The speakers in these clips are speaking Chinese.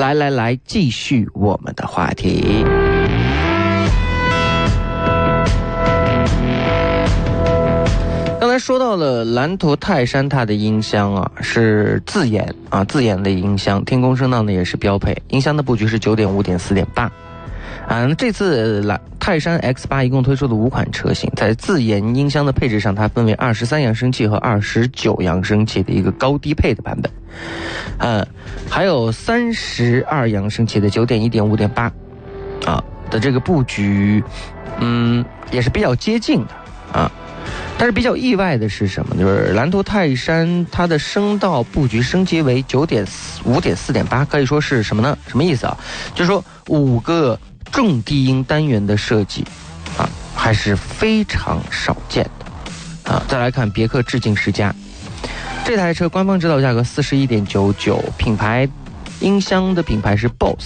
来，继续我们的话题。刚才说到了蓝头泰山，它的音箱啊是自演的音箱，天空声道呢也是标配，音箱的布局是9.5点4.8。这次泰山 X8 一共推出了5款车型，在自研音箱的配置上，它分为23扬声器和29扬声器的一个高低配的版本，还有32扬声器的9.1点5.8的这个布局，也是比较接近的但是比较意外的是什么？就是蓝头泰山它的声道布局升级为9.5点4.8，可以说是什么呢？什么意思啊？就是说5个重低音单元的设计还是非常少见的再来看别克致敬10加，这台车官方指导价格41.99，品牌音箱的品牌是 BOSS。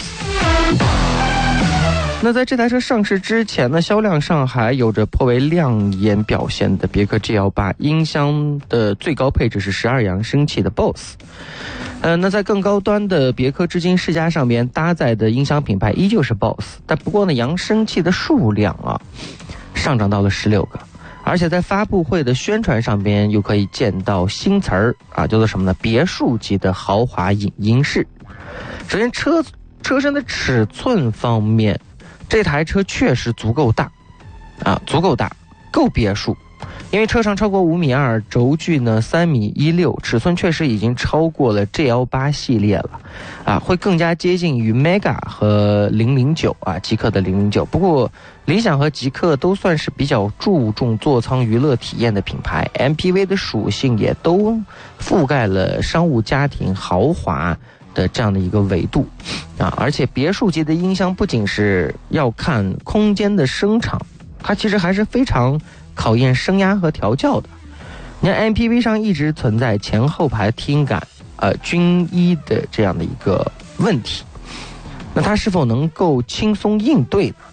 那在这台车上市之前呢，销量上还有着颇为亮眼表现的别克 G18， 音箱的最高配置是12扬声器的 BOSS。那在更高端的别克致敬10加上边搭载的音箱品牌依旧是 BOSS， 但不过呢，扬声器的数量上涨到了16个，而且在发布会的宣传上边又可以见到新词儿叫做什么呢？别墅级的豪华影音室。首先车身的尺寸方面，这台车确实足够大够别墅。因为车长超过5.2米，轴距呢3.16米，尺寸确实已经超过了 G18 系列了会更加接近于 Mega 和009极客的009。不过理想和极客都算是比较注重座舱娱乐体验的品牌， MPV 的属性也都覆盖了商务家庭豪华的这样的一个维度而且别墅级的音箱不仅是要看空间的声场，它其实还是非常考验声压和调教的。你看 MPV 上一直存在前后排听感均一的这样的一个问题，那它是否能够轻松应对呢？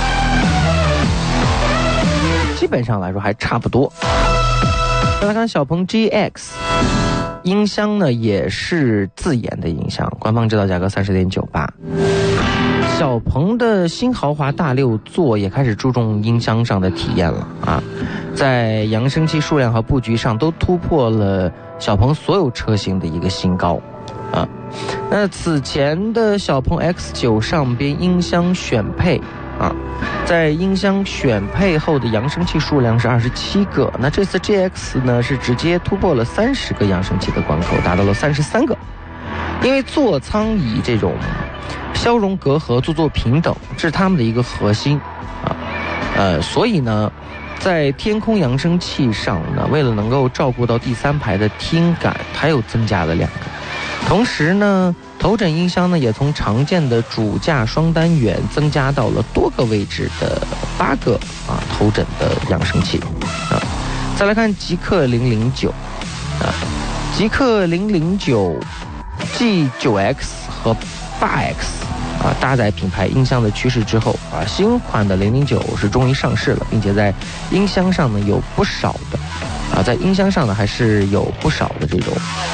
基本上来说还差不多。再来看小鹏 GX， 音箱呢也是自研的音箱，官方指导价格30.98。小鹏的新豪华大6座也开始注重音箱上的体验了在扬声器数量和布局上都突破了小鹏所有车型的一个新高那此前的小鹏 X9 上边音箱选配在音箱选配后的扬声器数量是27个，那这次 GX 呢是直接突破了30个扬声器的关口，达到了33个。因为座舱以这种消融隔阂、座平等这是他们的一个核心所以呢在天空扬声器上呢，为了能够照顾到第3排的听感，它又增加了2个。同时呢，头枕音箱呢也从常见的主驾双单元增加到了多个位置的8个头枕的扬声器再来看极客009极客009 G9X 和 8X搭载品牌音箱的趋势之后新款的009是终于上市了，并且在音箱上呢有不少的在音箱上呢还是有不少的这种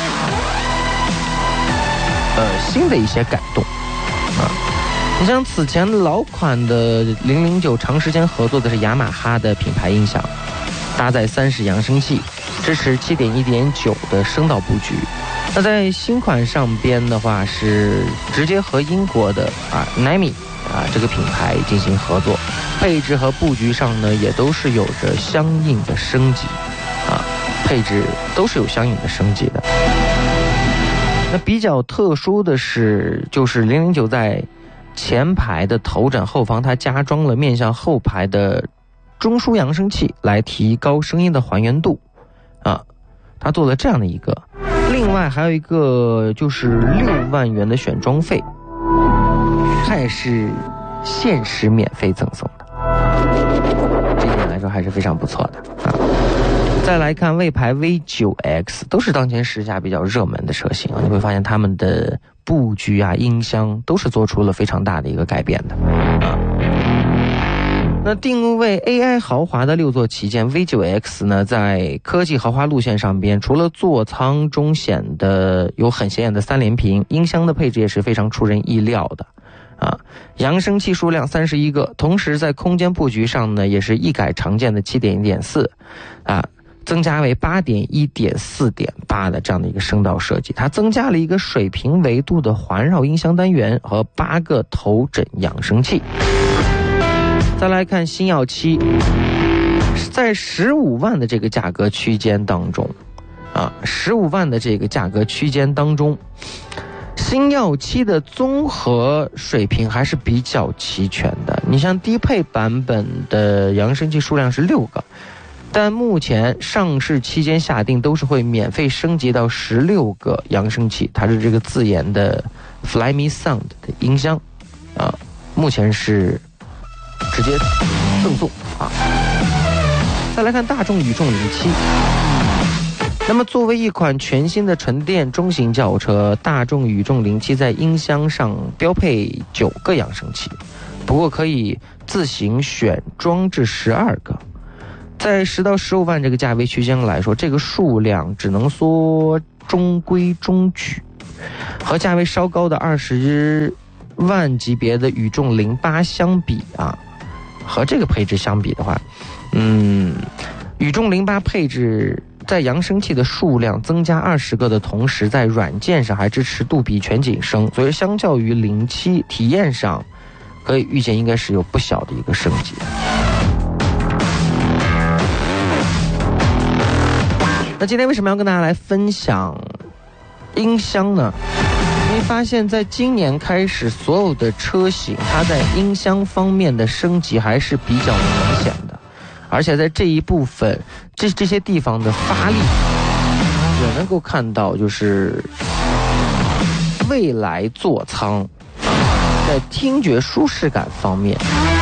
新的一些改动你像此前老款的009长时间合作的是雅马哈的品牌音响，搭载30扬声器，支持7.1.9的声道布局。那在新款上边的话是直接和英国的Nami这个品牌进行合作，配置和布局上呢也都是有着相应的升级配置都是有相应的升级的。那比较特殊的是，就是009在前排的头枕后方，它加装了面向后排的中枢扬声器，来提高声音的还原度它做了这样的一个。另外还有一个就是6万元的选装费，它也是限时免费赠送的，这一点来说还是非常不错的再来看魏牌 V9X， 都是当前时下比较热门的车型你会发现他们的布局音箱都是做出了非常大的一个改变的那定位 AI 豪华的6座旗舰 V9X 呢，在科技豪华路线上边，除了座舱中显得有很显眼的3连屏，音箱的配置也是非常出人意料的啊。扬声器数量31个，同时在空间布局上呢，也是一改常见的7.1.4啊，增加为8.1.4.8的这样的一个声道设计。它增加了一个水平维度的环绕音箱单元和8个头枕扬声器。再来看星耀7，在15万的这个价格区间当中，15万的这个价格区间当中，星耀7的综合水平还是比较齐全的。你像低配版本的扬声器数量是6个，但目前上市期间下定都是会免费升级到16个扬声器，它是这个自研的 Flyme Sound 的音箱目前是直接赠送再来看大众宇众07，那么作为一款全新的纯电中型轿车，大众宇众07在音箱上标配9个扬声器，不过可以自行选装至12个。在10到15万这个价位区间来说，这个数量只能说中规中矩，和价位稍高的20万级别的宇众08相比和这个配置相比的话，宇众08配置在扬声器的数量增加20个的同时，在软件上还支持杜比全景声，所以相较于07体验上可以预见应该是有不小的一个升级。那今天为什么要跟大家来分享音箱呢？你会发现在今年开始，所有的车型它在音箱方面的升级还是比较明显的，而且在这一部分这些地方的发力也能够看到，就是未来座舱在听觉舒适感方面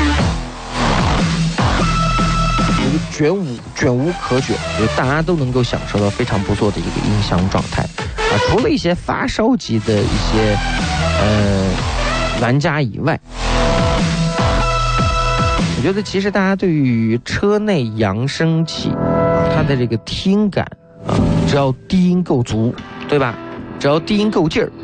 卷无可卷，就大家都能够享受到非常不错的一个音箱状态除了一些发烧级的一些玩家以外，我觉得其实大家对于车内扬声器它的这个听感只要低音够足，对吧？只要低音够劲儿，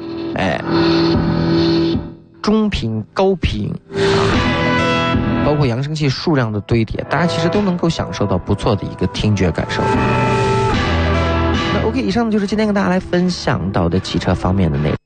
中频高频包括扬声器数量的堆叠，大家其实都能够享受到不错的一个听觉感受。那 OK， 以上就是今天跟大家来分享到的汽车方面的内容。